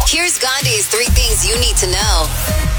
Here's Gandhi's 3 things you need to know.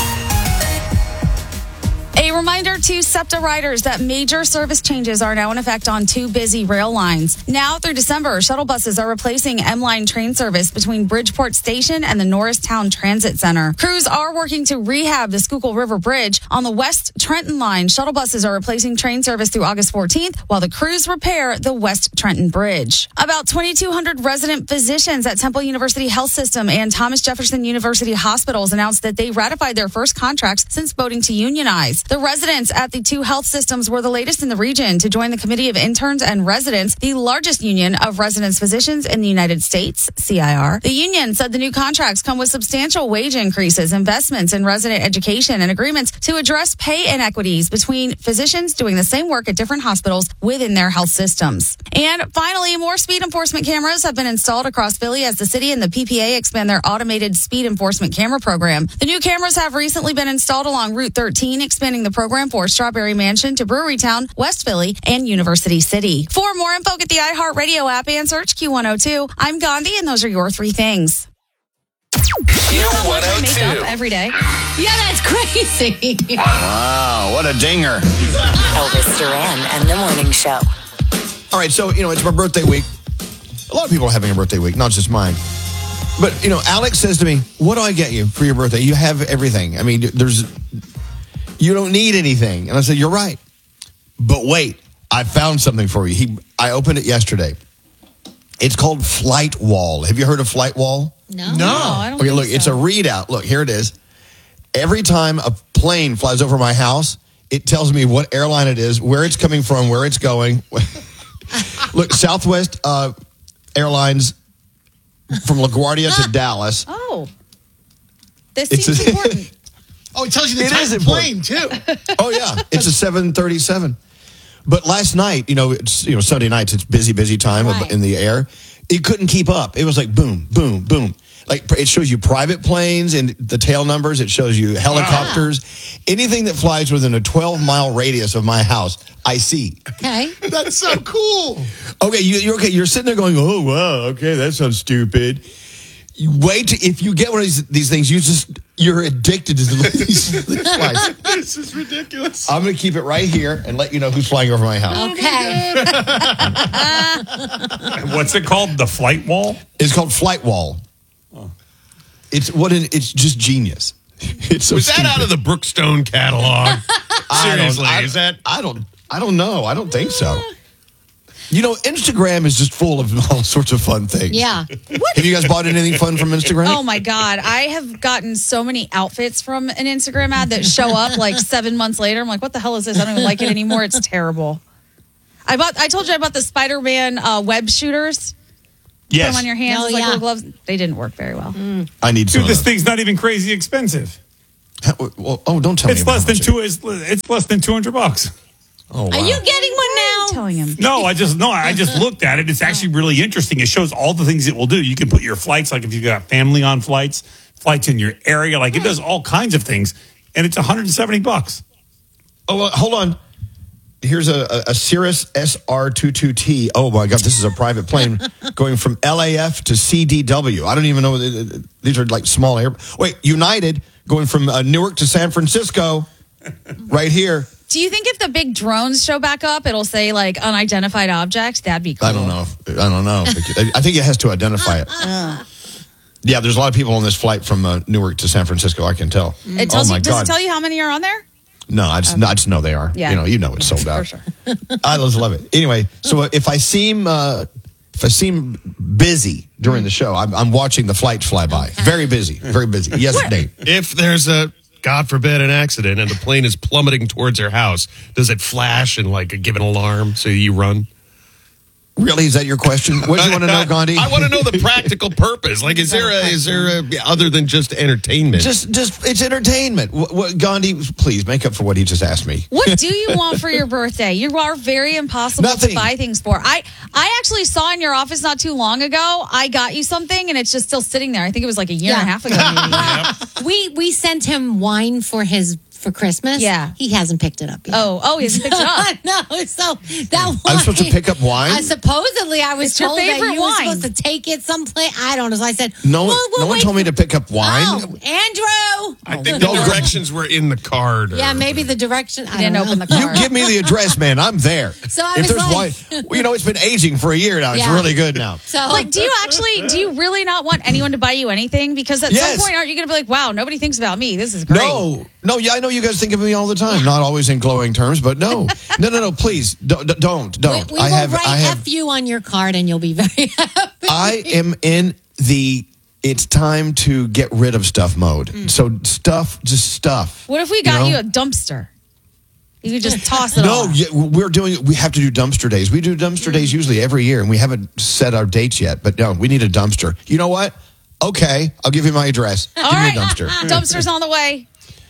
A reminder to SEPTA riders that major service changes are now in effect on 2 busy rail lines. Now through December, shuttle buses are replacing M-Line train service between Bridgeport Station and the Norristown Transit Center. Crews are working to rehab the Schuylkill River Bridge. On the West Trenton line, shuttle buses are replacing train service through August 14th, while the crews repair the West Trenton Bridge. About 2,200 resident physicians at Temple University Health System and Thomas Jefferson University Hospitals announced that they ratified their first contracts since voting to unionize. The residents at the 2 health systems were the latest in the region to join the Committee of Interns and Residents, the largest union of residents physicians in the United States, CIR. The union said the new contracts come with substantial wage increases, investments in resident education, and agreements to address pay inequities between physicians doing the same work at different hospitals within their health systems. And finally, more speed enforcement cameras have been installed across Philly as the city and the PPA expand their automated speed enforcement camera program. The new cameras have recently been installed along Route 13, expanding the program for Strawberry Mansion to Brewery Town, West Philly, and University City. For more info, get the iHeartRadio app and search Q102. I'm Gandhi, and those are your 3 things. Q102. Every day. Yeah, that's crazy. Wow, what a dinger. Elvis Duran and the Morning Show. All right, so, it's my birthday week. A lot of people are having a birthday week, not just mine. But, Alex says to me, what do I get you for your birthday? You have everything. I mean, you don't need anything. And I said, you're right. But wait, I found something for you. I opened it yesterday. It's called Flight Wall. Have you heard of Flight Wall? No. I don't Okay, think look, so. it's a readout. Look, here it is. Every time a plane flies over my house, it tells me what airline it is, where it's coming from, where it's going. Look, Southwest Airlines from LaGuardia to Dallas. Oh. This It's seems a- important. Oh, it tells you the It type is of plane, too. Oh, yeah. It's a 737. But last night, it's, Sunday nights, it's busy time Right. in the air. It couldn't keep up. It was like boom, boom, boom. Like it shows you private planes and the tail numbers. It shows you helicopters. Anything that flies within a 12-mile radius of my house, I see. Okay. That's so cool. Okay, you're okay. You're sitting there going, oh, wow, okay, that sounds stupid. You wait if you get one of these things, you're addicted to these flights. This is ridiculous. I'm going to keep it right here and let you know who's flying over my house. Okay. What's it called? The Flight Wall? It's called Flight Wall. It's just genius. It's so Was that stupid. out of the Brookstone catalog? Seriously, is that? I don't know. I don't think so. Instagram is just full of all sorts of fun things. Yeah. Have you guys bought anything fun from Instagram? Oh my God. I have gotten so many outfits from an Instagram ad that show up like 7 months later. I'm like, what the hell is this? I don't even like it anymore. It's terrible. I told you I bought the Spider-Man web shooters. Put Yes. them on your hands Oh, like yeah. little gloves. They didn't work very well. I need some Dude, this of thing's not even crazy expensive. those. Well, don't tell It's me. less about than how much it's less than $200. Oh, wow. Are you getting one now? I'm telling him. No, I just looked at it. It's actually really interesting. It shows all the things it will do. You can put your flights, like if you got family on flights in your area, like it does all kinds of things, and it's $170. Oh, well, hold on. Here's a Cirrus SR-22T. Oh, my God. This is a private plane going from LAF to CDW. I don't even know. These are like small air. Wait, United going from Newark to San Francisco right here. Do you think if the big drones show back up, it'll say like unidentified object? That'd be cool. I don't know. I think it has to identify it. Yeah, there's a lot of people on this flight from Newark to San Francisco, I can tell. It tells oh, my you, does God. it tell you how many are on there? No, I just know they are. Yeah. You know it's sold out. For sure. I just love it. Anyway, so if I seem busy during the show, I'm watching the flights fly by. Very busy. Very busy. Yes, Nate. If there's a, God forbid, an accident and the plane is plummeting towards your house, does it flash and give an alarm so you run? Really, is that your question? What do you want to know, Gandhi? I want to know the practical purpose. Is there a other than just entertainment? Just it's entertainment. Gandhi, please make up for what he just asked me. What do you want for your birthday? You are very impossible Nothing. to buy things for. I actually saw in your office not too long ago, I got you something and it's just still sitting there. I think it was like a year and a half ago. Maybe. We sent him wine for his for Christmas. Yeah. He hasn't picked it up yet. Oh, he hasn't picked it up. No, so that wine. I'm supposed to pick up wine? Supposedly, I was It's your told that favorite you were wine. supposed to take it someplace. I don't know. So I said, No, well, we'll no one wait told me to pick up wine. Oh, Andrew. I think the directions were in the card. Yeah, maybe the direction. I didn't don't open know. the You card. give me the address, man. I'm there. So I if was there's like- wine, well, you know, it's been aging for a year now. It's Yeah. really good now. So Like, do you really not want anyone to buy you anything? Because at Yes. some point, aren't you going to be like, wow, nobody thinks about me. This is great. No, yeah, I know you guys think of me all the time. Not always in glowing terms, but no. No, please, don't. we will write FU on your card and you'll be very happy. I am in the it's time to get rid of stuff mode. So just stuff. What if we got know? you a dumpster? You could just toss it No, all. yeah, we have to do dumpster days. We do dumpster days usually every year, and we haven't set our dates yet. But no, we need a dumpster. You know what? Okay, I'll give you my address. All give right, me a dumpster. dumpster's on the way.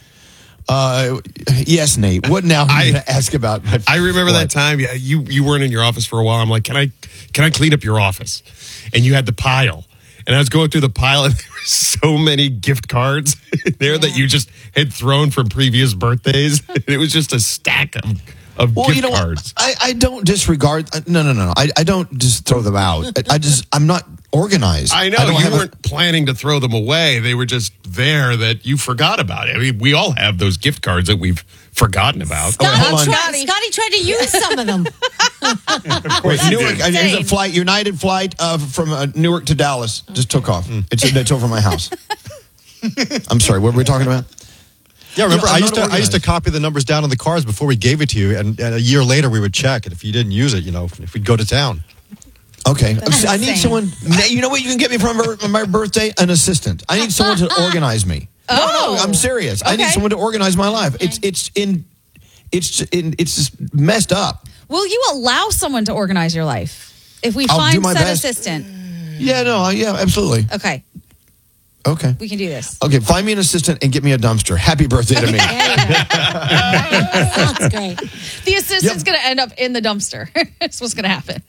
Yes, Nate. What now? I'm going to ask about. I remember what? that time. Yeah, you weren't in your office for a while. I'm like, can I clean up your office? And you had the pile. And I was going through the pile, and there were so many gift cards there that you just had thrown from previous birthdays. And it was just a stack of gift cards. I don't disregard. No. I don't just throw them out. I'm not organized. I know don't you have weren't planning to throw them away. They were just there that you forgot about it. I mean, we all have those gift cards that we've forgotten about. hold on. Scotty tried to use some of them. Wait, Newark. There's a flight, United flight from Newark to Dallas just took off. It's over my house. I'm sorry. What were we talking about? Yeah, remember, I'm I not used to copy the numbers down on the cards before we gave it to you, and a year later we would check, and if you didn't use it, if we'd go to town. Okay. That's I need insane. someone. You know what you can get me for my birthday? An assistant. I need someone to organize me. No, I'm serious. I need Okay. someone to organize my life. It's just messed up. Will you allow someone to organize your life if we I'll do find my said best. assistant? Yeah, absolutely. Okay, Okay. we can do this. Okay, find me an assistant and get me a dumpster. Happy birthday to me. Sounds great. The assistant's going to end up in the dumpster. That's what's going to happen.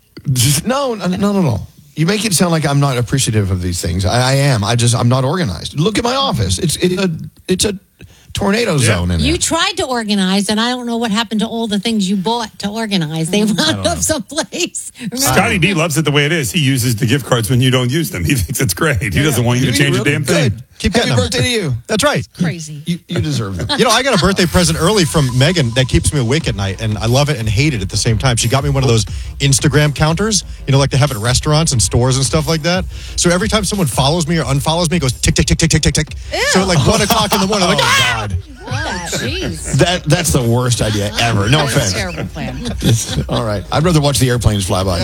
No. You make it sound like I'm not appreciative of these things. I am. I'm not organized. Look at my office. It's a tornado zone in there. You tried to organize, and I don't know what happened to all the things you bought to organize. They wound up someplace. Remember? Scotty B loves it the way it is. He uses the gift cards when you don't use them. He thinks it's great. He doesn't want you to change a damn thing. Good. Keep Happy getting them. birthday to you. That's right. Crazy. You deserve them. I got a birthday present early from Megan that keeps me awake at night, and I love it and hate it at the same time. She got me one of those Instagram counters, like they have at restaurants and stores and stuff like that. So every time someone follows me or unfollows me, it goes tick, tick, tick, tick, tick, tick, tick. So at like 1 o'clock in the morning, I'm like, God. Oh, jeez. That's the worst idea ever. No That's offense. a terrible plan. All right. I'd rather watch the airplanes fly by.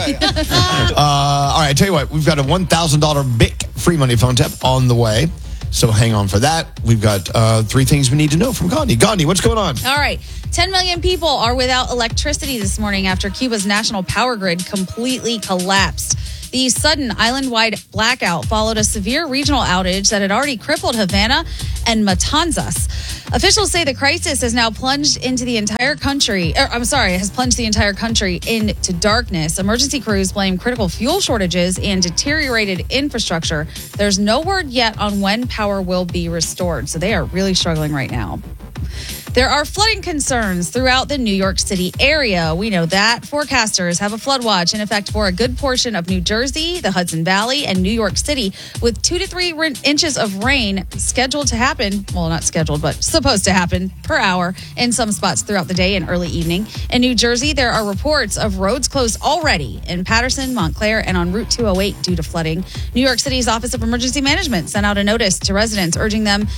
All right. I tell you what, we've got a $1,000 BIC free money phone tap on the way. So hang on for that. We've got 3 things we need to know from Gandhi. Gandhi, what's going on? All right. 10 million people are without electricity this morning after Cuba's national power grid completely collapsed. The sudden island-wide blackout followed a severe regional outage that had already crippled Havana and Matanzas. Officials say the crisis has now plunged into the entire country. Has plunged the entire country into darkness. Emergency crews blame critical fuel shortages and deteriorated infrastructure. There's no word yet on when power will be restored, so they are really struggling right now. There are flooding concerns throughout the New York City area. We know that. Forecasters have a flood watch in effect for a good portion of New Jersey, the Hudson Valley, and New York City, with 2 to 3 inches of rain scheduled to happen. Well, not scheduled, but supposed to happen per hour in some spots throughout the day and early evening. In New Jersey, there are reports of roads closed already in Patterson, Montclair, and on Route 208 due to flooding. New York City's Office of Emergency Management sent out a notice to residents urging them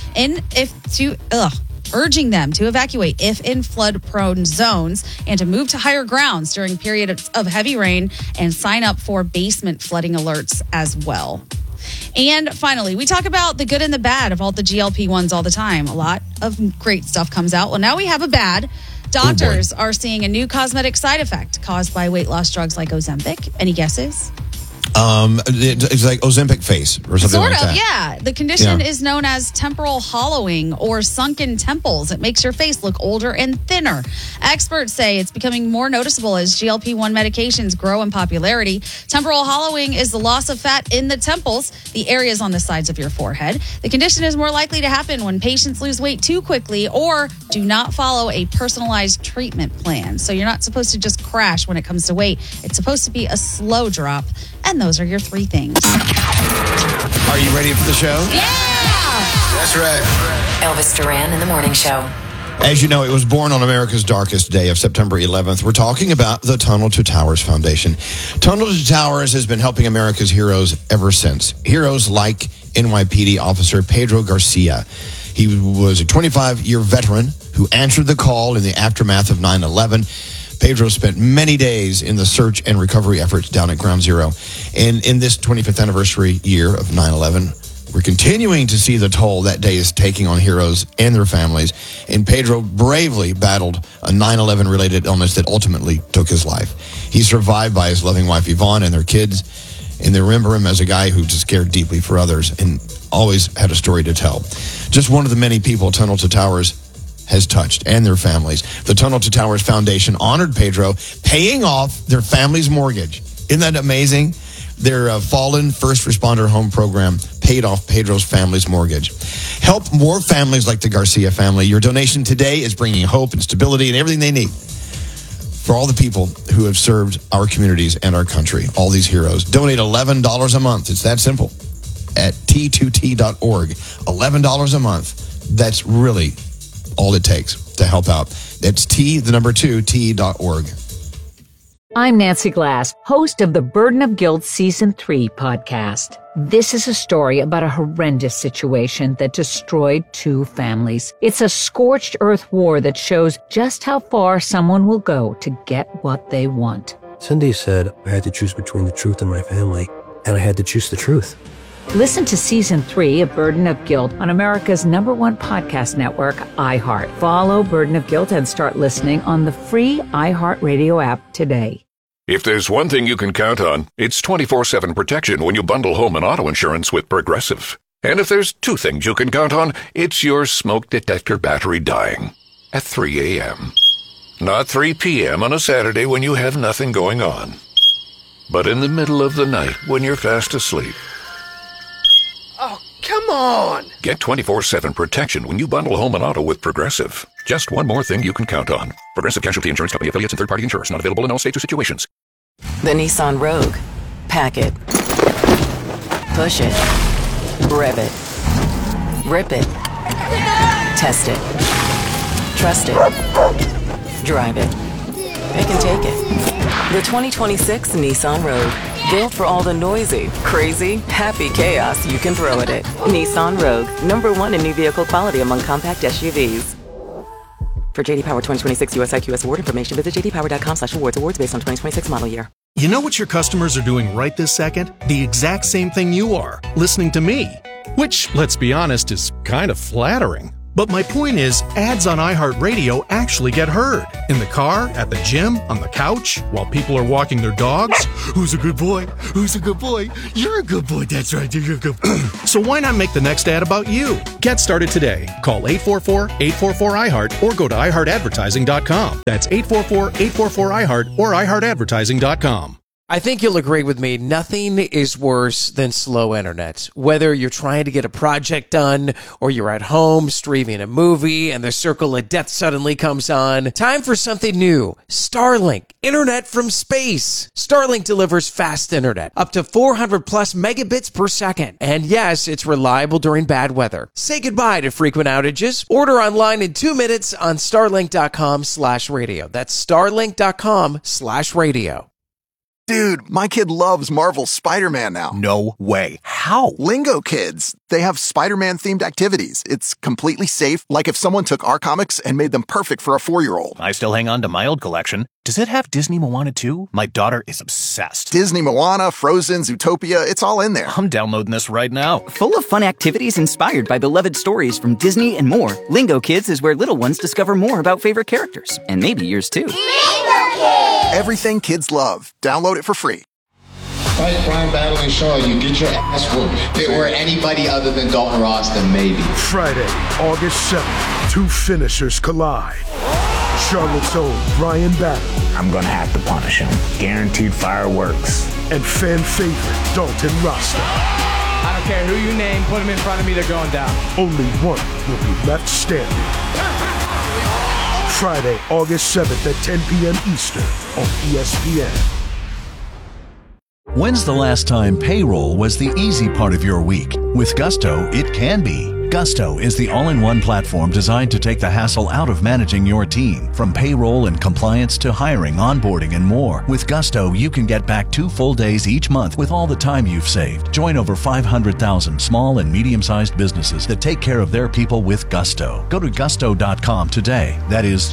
to evacuate if in flood-prone zones and to move to higher grounds during periods of heavy rain and sign up for basement flooding alerts as well. And finally, we talk about the good and the bad of all the GLP-1s all the time. A lot of great stuff comes out. Well, now we have a bad. Doctors are seeing a new cosmetic side effect caused by weight loss drugs like Ozempic. Any guesses? It's like Ozempic face or something Sort like of, that. yeah. The condition Yeah. is known as temporal hollowing or sunken temples. It makes your face look older and thinner. Experts say it's becoming more noticeable as GLP-1 medications grow in popularity. Temporal hollowing is the loss of fat in the temples, the areas on the sides of your forehead. The condition is more likely to happen when patients lose weight too quickly or do not follow a personalized treatment plan. So you're not supposed to just crash when it comes to weight. It's supposed to be a slow drop. And those are your three things. Are you ready for the show? Yeah! That's right. Elvis Duran in the Morning Show. As you know, it was born on America's darkest day of September 11th. We're talking about the Tunnel to Towers Foundation. Tunnel to Towers has been helping America's heroes ever since. Heroes like NYPD officer Pedro Garcia. He was a 25-year veteran who answered the call in the aftermath of 9/11. Pedro spent many days in the search and recovery efforts down at Ground Zero. And in this 25th anniversary year of 9/11, we're continuing to see the toll that day is taking on heroes and their families. And Pedro bravely battled a 9/11 related illness that ultimately took his life. He's survived by his loving wife Yvonne and their kids. And they remember him as a guy who just cared deeply for others and always had a story to tell. Just one of the many people Tunnel to Towers has touched and their families. The Tunnel to Towers Foundation honored Pedro, paying off their family's mortgage. Isn't that amazing? Their Fallen First Responder Home Program paid off Pedro's family's mortgage. Help more families like the Garcia family. Your donation today is bringing hope and stability and everything they need for all the people who have served our communities and our country, all these heroes. Donate $11 a month. It's that simple at t2t.org. $11 a month. That's really all it takes to help out. That's t2t.org. I'm Nancy Glass, host of the Burden of Guilt Season 3 podcast. This is a story about a horrendous situation that destroyed 2 families. It's a scorched earth war that shows just how far someone will go to get what they want. Cindy said I had to choose between the truth and my family, and I had to choose the truth. Listen to Season 3 of Burden of Guilt on America's #1 podcast network, iHeart. Follow Burden of Guilt and start listening on the free iHeartRadio app today. If there's one thing you can count on, it's 24/7 protection when you bundle home and auto insurance with Progressive. And if there's 2 things you can count on, it's your smoke detector battery dying at 3 a.m. Not 3 p.m. on a Saturday when you have nothing going on, but in the middle of the night when you're fast asleep. Oh, come on! Get 24/7 protection when you bundle home and auto with Progressive. Just one more thing you can count on. Progressive Casualty Insurance Company affiliates and third-party insurers. Not available in all states or situations. The Nissan Rogue. Pack it. Push it. Rev it. Rip it. Test it. Trust it. Drive it. Pick and take it. The 2026 Nissan Rogue. Built for all the noisy, crazy, happy chaos you can throw at it. Nissan Rogue. #1 in new vehicle quality among compact SUVs. For JD Power 2026 US IQS award information, visit jdpower.com/awards. Awards based on 2026 model year. You know what your customers are doing right this second? The exact same thing you are, listening to me. Which, let's be honest, is kind of flattering. But my point is, ads on iHeartRadio actually get heard. In the car, at the gym, on the couch, while people are walking their dogs. Who's a good boy? Who's a good boy? You're a good boy. That's right. You're a good boy. So why not make the next ad about you? Get started today. Call 844-844-iHeart or go to iHeartAdvertising.com. That's 844-844-iHeart or iHeartAdvertising.com. I think you'll agree with me, nothing is worse than slow internet. Whether you're trying to get a project done or you're at home streaming a movie and the circle of death suddenly comes on, time for something new. Starlink, internet from space. Starlink delivers fast internet, up to 400 plus megabits per second. And yes, it's reliable during bad weather. Say goodbye to frequent outages. Order online in 2 minutes on starlink.com/radio. That's starlink.com/radio. Dude, my kid loves Marvel's Spider-Man now. No way. How? Lingo Kids. They have Spider-Man themed activities. It's completely safe, like if someone took our comics and made them perfect for a 4-year-old. I still hang on to my old collection. Does it have Disney Moana too? My daughter is obsessed. Disney Moana, Frozen, Zootopia, it's all in there. I'm downloading this right now. Full of fun activities inspired by beloved stories from Disney and more, Lingo Kids is where little ones discover more about favorite characters. And maybe yours too. Everything kids love. Download it for free. Fight Brian Battle and Shaw, you get your ass whooped. If it were anybody other than Dalton Ross, then maybe. Friday, August 7th, two finishers collide. Charlotte's own Brian Battle. I'm gonna have to punish him. Guaranteed fireworks. And fan favorite Dalton Rasta. I don't care who you name, put him in front of me, they're going down. Only one will be left standing. Friday, August 7th at 10 p.m. Eastern on ESPN. When's the last time payroll was the easy part of your week? With Gusto, it can be. Gusto is the all-in-one platform designed to take the hassle out of managing your team. From payroll and compliance to hiring, onboarding, and more. With Gusto, you can get back 2 full days each month with all the time you've saved. Join over 500,000 small and medium-sized businesses that take care of their people with Gusto. Go to gusto.com today. That is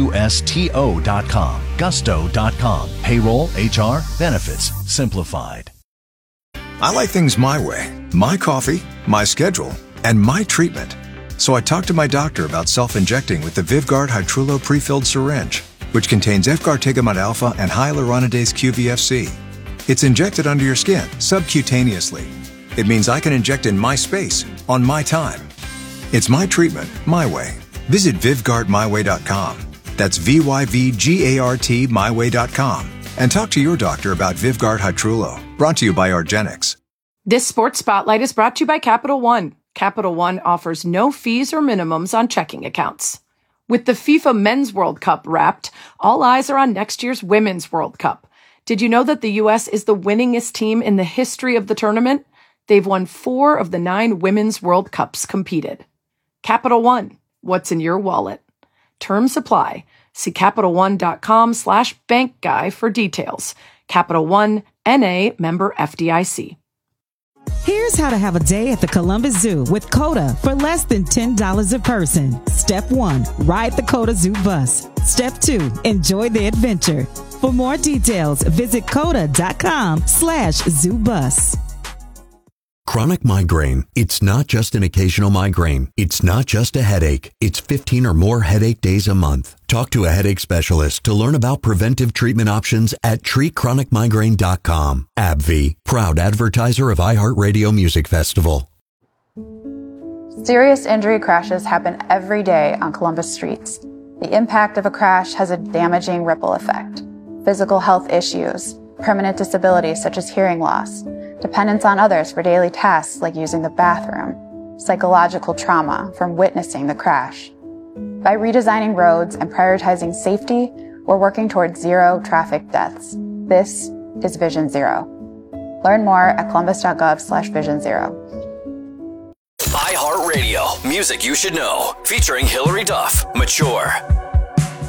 GUSTO.com. Gusto.com. Payroll, HR, benefits, simplified. I like things my way. My coffee, my schedule, and my treatment. So I talked to my doctor about self-injecting with the Vyvgart Hytrulo prefilled syringe, which contains Efgartigimod alpha and hyaluronidase QVFC. It's injected under your skin, subcutaneously. It means I can inject in my space, on my time. It's my treatment, my way. Visit VyvgartMyWay.com. That's VYVGART myway.com. And talk to your doctor about Vyvgart Hytrulo. Brought to you by argenx. This Sports Spotlight is brought to you by Capital One. Capital One offers no fees or minimums on checking accounts. With the FIFA Men's World Cup wrapped, all eyes are on next year's Women's World Cup. Did you know that the U.S. is the winningest team in the history of the tournament? They've won 4 of the 9 Women's World Cups competed. Capital One, what's in your wallet? Terms apply. See CapitalOne.com/bankguy for details. Capital One, N.A., member FDIC. Here's how to have a day at the Columbus Zoo with COTA for less than $10 a person. Step 1, ride the COTA Zoo bus. Step 2, enjoy the adventure. For more details, visit COTA.com/zoobus. Chronic migraine. It's not just an occasional migraine. It's not just a headache. It's 15 or more headache days a month. Talk to a headache specialist to learn about preventive treatment options at treatchronicmigraine.com. AbbVie, proud advertiser of iHeartRadio Music Festival. Serious injury crashes happen every day on Columbus streets. The impact of a crash has a damaging ripple effect. Physical health issues, permanent disabilities such as hearing loss, dependence on others for daily tasks like using the bathroom, psychological trauma from witnessing the crash. By redesigning roads and prioritizing safety, we're working towards 0 traffic deaths. This is Vision Zero. Learn more at columbus.gov/Vision Zero. iHeartRadio, music you should know, featuring Hillary Duff, Mature.